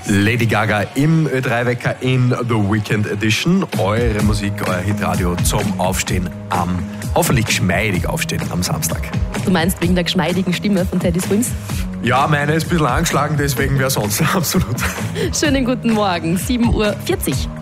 Lady Gaga im Ö3-Wecker in The Weekend Edition. Eure Musik, euer Hitradio zum Aufstehen hoffentlich geschmeidig aufstehen am Samstag. Du meinst wegen der geschmeidigen Stimme von Teddy Swims? Ja, meine ist ein bisschen angeschlagen, deswegen wäre sonst absolut. Schönen guten Morgen, 7:40 Uhr.